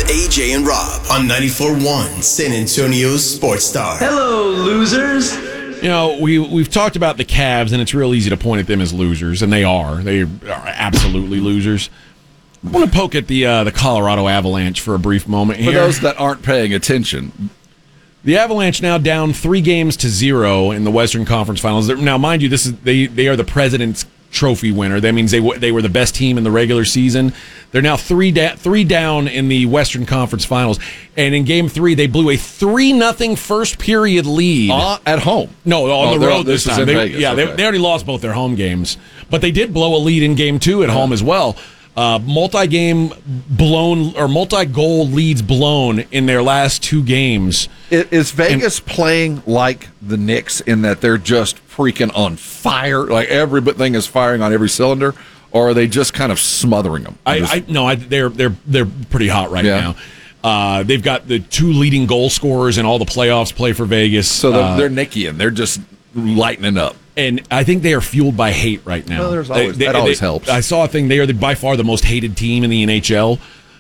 AJ and Rob on 94.1 San Antonio's Sports Star. Hello, losers. You know, we've talked about the Cavs, and it's real easy to point at them as losers, and they are. They are absolutely losers. I want to poke at the Colorado Avalanche for a brief moment here. For those that aren't paying attention, the Avalanche now down 3-0 in the Western Conference Finals. Now, mind you, they are the President's Trophy winner. That means they were the best team in the regular season. They're now three down in the Western Conference Finals, and in Game 3 they blew a 3-0 first period lead at home. No, on the road this time. In Vegas. They already lost both their home games, but they did blow a lead in Game 2 at home as well. Multi-goal leads blown in their last 2 games. Is Vegas playing like the Knicks in that they're just freaking on fire, like everything is firing on every cylinder, or are they just kind of smothering them? They're pretty hot right now. They've got the 2 leading goal scorers in all the playoffs play for Vegas. So they're Nickian. They're just lightening up. And I think they are fueled by hate right now. Well, that always helps. I saw a thing. They are by far the most hated team in the NHL.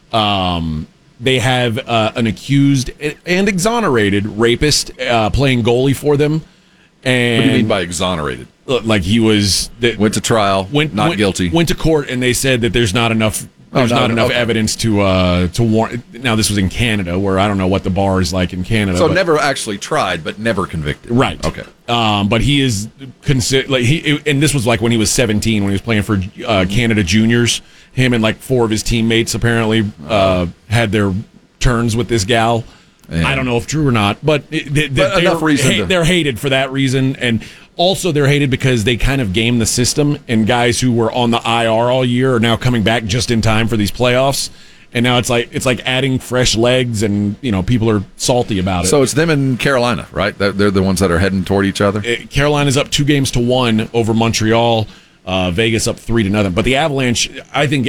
They have an accused and exonerated rapist playing goalie for them. And what do you mean by exonerated? Like he went to trial, not guilty. Went to court, and they said that there's not enough. There's not enough evidence to warrant. Now, this was in Canada, where I don't know what the bar is like in Canada. So never actually tried, but never convicted. Right. Okay. But he is and this was like when he was 17, when he was playing for Canada Juniors. Him and like 4 of his teammates apparently had their turns with this gal. And I don't know if true or not, but they're hated for that reason, and also they're hated because they kind of game the system, and guys who were on the IR all year are now coming back just in time for these playoffs, and now it's like adding fresh legs, and people are salty about it. So it's them and Carolina, right? They're the ones that are heading toward each other. Carolina's up 2-1 over Montreal. Vegas up 3-0, but the Avalanche, I think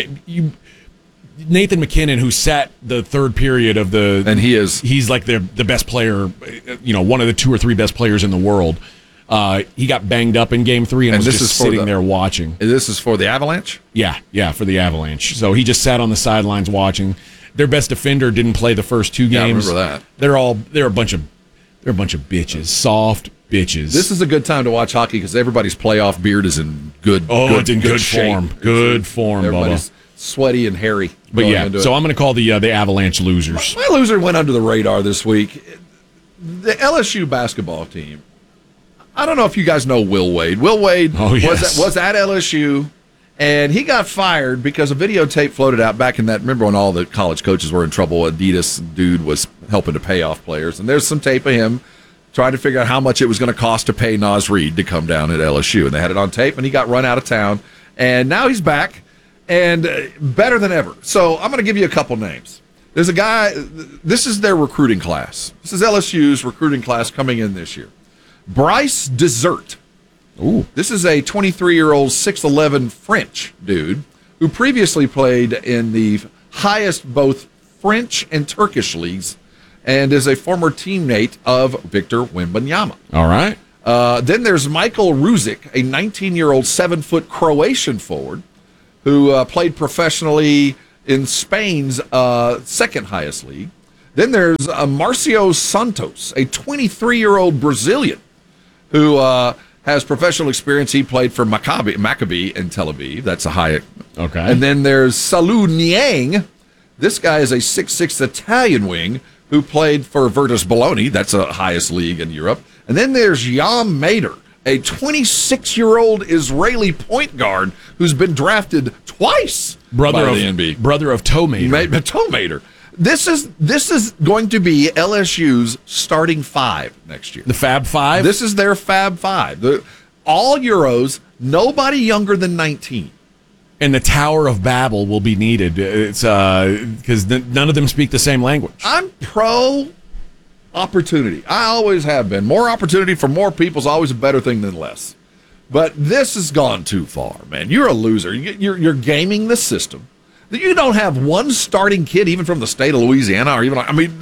Nathan MacKinnon, who sat the third period of he's like the best player, one of the 2 or 3 best players in the world. He got banged up in Game 3 and was just sitting there watching. This is for the Avalanche? Yeah, for the Avalanche. So he just sat on the sidelines watching. Their best defender didn't play the first 2 games. Yeah, I remember that. They're a bunch of bitches, soft bitches. This is a good time to watch hockey because everybody's playoff beard is in good form. Good form, everybody's sweaty and hairy. But so I'm going to call the Avalanche losers. My loser went under the radar this week. The LSU basketball team. I don't know if you guys know Will Wade. Will Wade was at LSU, and he got fired because a videotape floated out back in that. Remember when all the college coaches were in trouble? Adidas dude was helping to pay off players, and there's some tape of him trying to figure out how much it was going to cost to pay Naz Reid to come down at LSU, and they had it on tape, and he got run out of town, and now he's back, and better than ever. So I'm going to give you a couple names. There's a guy, this is their recruiting class. This is LSU's recruiting class coming in this year. Bryce Desert. Ooh. This is a 23-year-old 6'11 French dude who previously played in the highest both French and Turkish leagues and is a former teammate of Victor Wembanyama. All right. Then there's Michael Ruzic, a 19-year-old 7-foot Croatian forward who played professionally in Spain's second highest league. Then there's Marcio Santos, a 23-year-old Brazilian who has professional experience. He played for Maccabi in Tel Aviv. That's a high. Okay. And then there's Salou Niang. This guy is a 6'6 Italian wing who played for Virtus Bologna. That's the highest league in Europe. And then there's Yam Mater, a 26-year-old Israeli point guard who's been drafted twice by the NBA. Brother of Toe Mater. Toe Mater. This is going to be LSU's starting 5 next year. The Fab Five? This is their Fab 5. All Euros, nobody younger than 19. And the Tower of Babel will be needed. It's because none of them speak the same language. I'm pro opportunity. I always have been. More opportunity for more people is always a better thing than less. But this has gone too far, man. You're a loser. You're gaming the system. You don't have one starting kid, even from the state of Louisiana, or even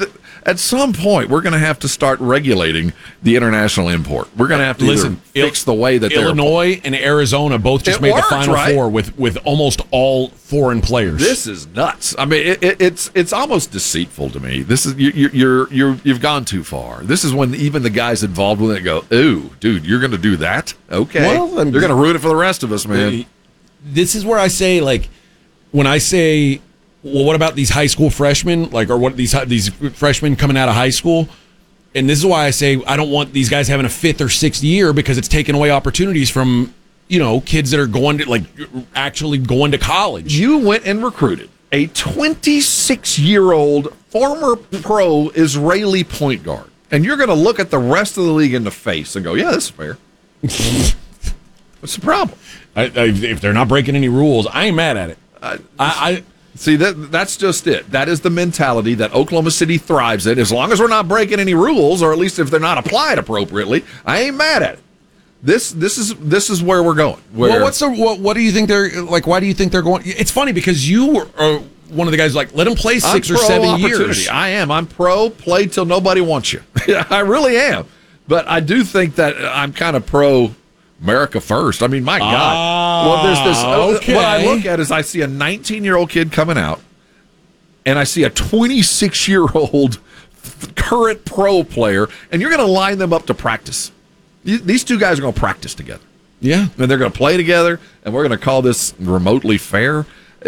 at some point, we're going to have to start regulating the international import. We're going to have to fix the way that Illinois and Arizona both just made the Final Four with almost all foreign players. This is nuts. I mean, it's almost deceitful to me. This is you've gone too far. This is when even the guys involved with it go, "Ooh, dude, you're going to do that? Okay, well, you're going to ruin it for the rest of us, man." This is where I say, like, when I say, well, what about these high school freshmen? Like, or what these freshmen coming out of high school? And this is why I say I don't want these guys having a 5th or 6th year, because it's taking away opportunities from, kids that are going to, like, actually going to college. You went and recruited a 26-year-old former pro Israeli point guard, and you're going to look at the rest of the league in the face and go, "Yeah, this is fair." What's the problem? If they're not breaking any rules, I ain't mad at it. I see that's just it. That is the mentality that Oklahoma City thrives in. As long as we're not breaking any rules, or at least if they're not applied appropriately, I ain't mad at it. This is where we're going. What do you think they're like? Why do you think they're going? It's funny because you are one of the guys like, let them play 6 or 7 years. I am. I'm pro. Play till nobody wants you. I really am. But I do think that I'm kind of pro America first. I mean, my God. Well, there's this. Okay. What I look at is I see a 19-year-old kid coming out, and I see a 26-year-old current pro player, and you're going to line them up to practice. These two guys are going to practice together. Yeah. And they're going to play together, and we're going to call this remotely fair.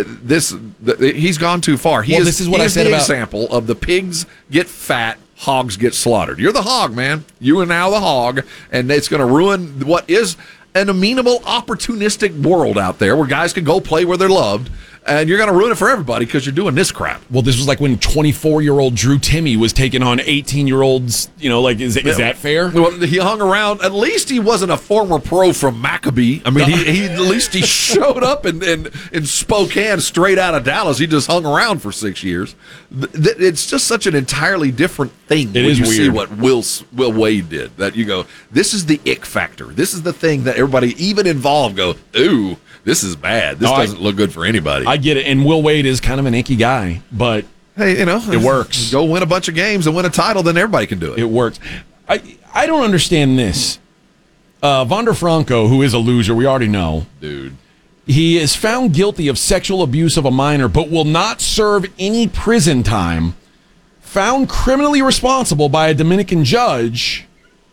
He's gone too far. This is what I said about example of the pigs get fat, hogs get slaughtered. You're the hog, man. You are now the hog, and it's going to ruin what is an amenable, opportunistic world out there where guys can go play where they're loved, and you're going to ruin it for everybody because you're doing this crap. Well, this was like when 24-year-old Drew Timme was taking on 18-year-olds. Is that fair? Well, he hung around. At least he wasn't a former pro from Maccabee. I mean, at least he showed up in Spokane straight out of Dallas. He just hung around for 6 years. It's just such an entirely different thing when you see what Will Wade did. That you go, this is the ick factor. This is the thing that everybody, even involved, go, ooh, this is bad. This doesn't look good for anybody. I get it. And Will Wade is kind of an icky guy, but hey, it works. Go win a bunch of games and win a title, then everybody can do it. It works. I don't understand this. Wander Franco, who is a loser, we already know. Dude. He is found guilty of sexual abuse of a minor, but will not serve any prison time. Found criminally responsible by a Dominican judge,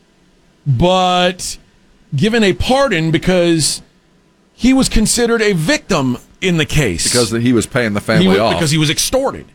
but given a pardon because he was considered a victim in the case. Because he was paying the family off. Because he was extorted.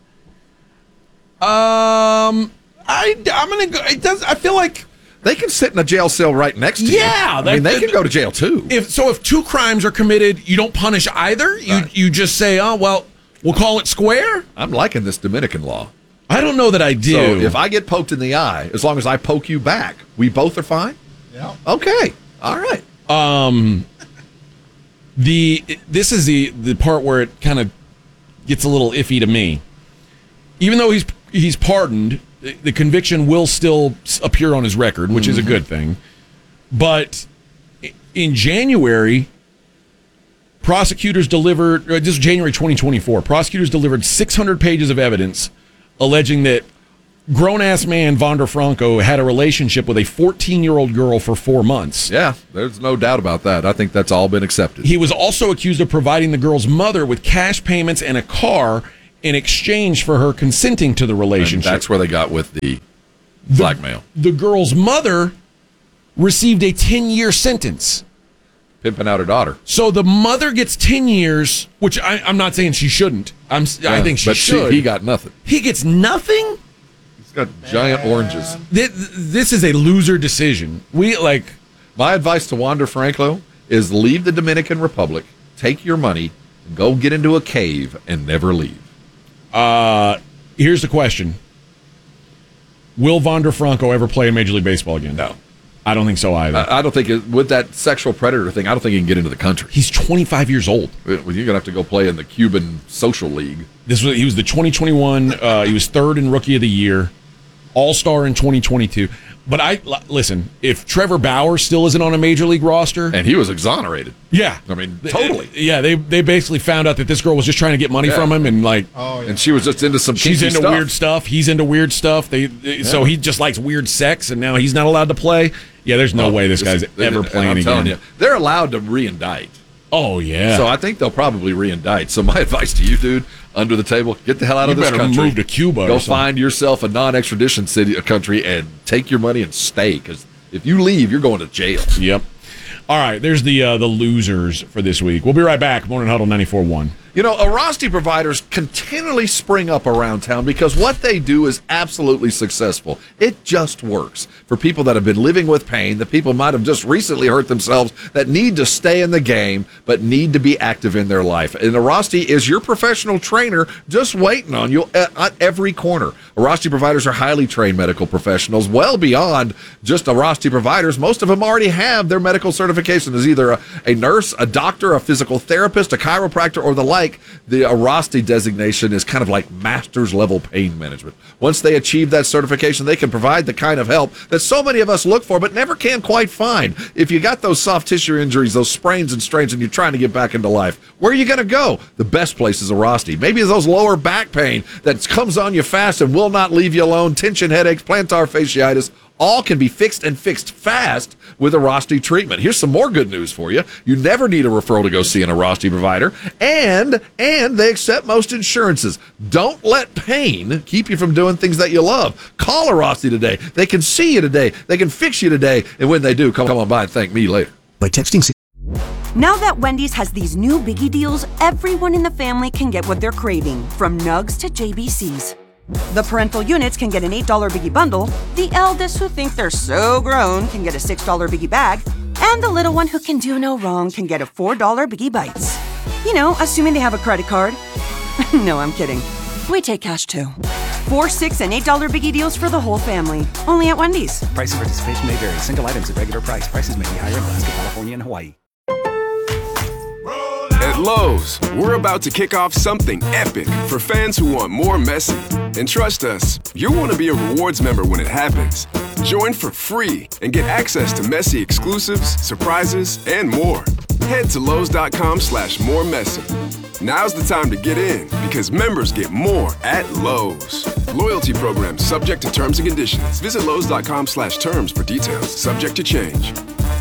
I'm gonna go. I feel like they can sit in a jail cell right next to you. Yeah, they can go to jail too. If 2 crimes are committed, you don't punish either. You just say, oh well, we'll call it square. I'm liking this Dominican law. I don't know that I do. So if I get poked in the eye, as long as I poke you back, we both are fine. Yeah. Okay. All right. This is the part where it kind of gets a little iffy to me. Even though he's pardoned, the conviction will still appear on his record, which is a good thing. But in January, prosecutors delivered, this is January 2024, prosecutors delivered 600 pages of evidence alleging that grown-ass man Wander Franco had a relationship with a 14-year-old girl for 4 months. Yeah, there's no doubt about that. I think that's all been accepted. He was also accused of providing the girl's mother with cash payments and a car in exchange for her consenting to the relationship. And that's where they got with the blackmail. The girl's mother received a 10-year sentence. Pimping out her daughter. So the mother gets 10 years, which I'm not saying she shouldn't. I think she should. He got nothing. He gets nothing? He's got giant oranges. This is a loser decision. My advice to Wander Franco is leave the Dominican Republic, take your money, and go get into a cave and never leave. Here's the question. Will Wander Franco ever play in Major League Baseball again? No. I don't think so either. I don't think with that sexual predator thing, I don't think he can get into the country. He's 25 years old. Well, you're going to have to go play in the Cuban Social League. He was the 2021, he was 3rd in Rookie of the Year, All-Star in 2022. But listen, if Trevor Bauer still isn't on a major league roster, and he was exonerated. Yeah. I mean, totally. Yeah, they basically found out that this girl was just trying to get money from him, and and she was just into some she's into stuff. Weird stuff. He's into weird stuff. So he just likes weird sex, and now he's not allowed to play. Yeah, there's no way this guy's ever playing again. Telling you, they're allowed to re-indict. Oh, yeah. So I think they'll probably re-indict. So my advice to you, dude, under the table, get the hell out of this country. Move to Cuba. Go find yourself a non-extradition country and take your money and stay. Because if you leave, you're going to jail. Yep. All right, there's the losers for this week. We'll be right back. Morning Huddle 94.1. You know, Arasti providers continually spring up around town because what they do is absolutely successful. It just works. For people that have been living with pain, the people might have just recently hurt themselves, that need to stay in the game but need to be active in their life. And Arasti is your professional trainer just waiting on you at every corner. Arasti providers are highly trained medical professionals, well beyond just Arasti providers. Most of them already have their medical certification as either a nurse, a doctor, a physical therapist, a chiropractor, or the like. The Arasti designation is kind of like master's level pain management. Once they achieve that certification, they can provide the kind of help that so many of us look for but never can quite find. If you got those soft tissue injuries, those sprains and strains, and you're trying to get back into life, where are you going to go? The best place is Arasti. Maybe it's those lower back pain that comes on you fast and will not leave you alone, tension, headaches, plantar fasciitis, all can be fixed and fixed fast with Arasti treatment. Here's some more good news for you. You never need a referral to go see an Arasti provider, and they accept most insurances. Don't let pain keep you from doing things that you love. Call Arasti today. They can see you today. They can fix you today. And when they do, come on by and thank me later. By texting. Now that Wendy's has these new biggie deals, everyone in the family can get what they're craving, from nugs to JBCs. The parental units can get an $8 biggie bundle, the eldest who think they're so grown can get a $6 biggie bag, and the little one who can do no wrong can get a $4 biggie bites. You know, assuming they have a credit card. No, I'm kidding. We take cash too. 4, 6, and $8 biggie deals for the whole family. Only at Wendy's. Price and participation may vary. Single items at regular price. Prices may be higher in Alaska, California, and Hawaii. At Lowe's, we're about to kick off something epic for fans who want more Messi. And trust us, you'll want to be a rewards member when it happens. Join for free and get access to Messi exclusives, surprises, and more. Head to Lowe's.com/moremessy. Now's the time to get in because members get more at Lowe's. Loyalty program subject to terms and conditions. Visit Lowe's.com/terms for details. Subject to change.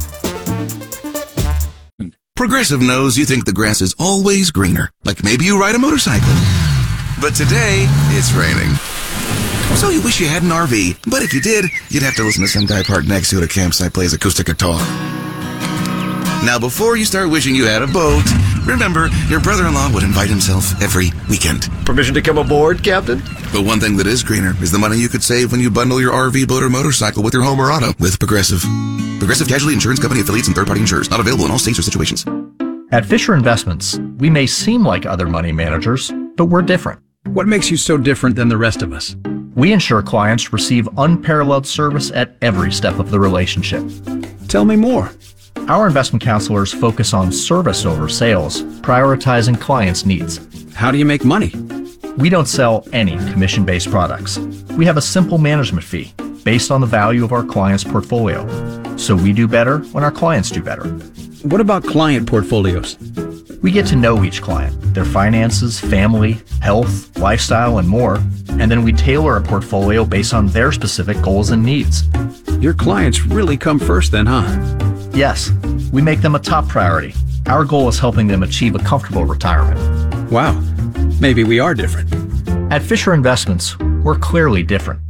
Progressive knows you think the grass is always greener, like maybe you ride a motorcycle. But today, it's raining. So you wish you had an RV, but if you did, you'd have to listen to some guy parked next to it at a campsite plays acoustic guitar. Now, before you start wishing you had a boat, remember, your brother-in-law would invite himself every weekend. Permission to come aboard, Captain? But one thing that is greener is the money you could save when you bundle your RV, boat, or motorcycle with your home or auto with Progressive. Progressive Casualty Insurance Company affiliates and third-party insurers. Not available in all states or situations. At Fisher Investments, we may seem like other money managers, but we're different. What makes you so different than the rest of us? We ensure clients receive unparalleled service at every step of the relationship. Tell me more. Our investment counselors focus on service over sales, prioritizing clients' needs. How do you make money? We don't sell any commission-based products. We have a simple management fee based on the value of our client's portfolio. So we do better when our clients do better. What about client portfolios? We get to know each client, their finances, family, health, lifestyle, and more, and then we tailor a portfolio based on their specific goals and needs. Your clients really come first then, huh? Yes, we make them a top priority. Our goal is helping them achieve a comfortable retirement. Wow, maybe we are different. At Fisher Investments, we're clearly different.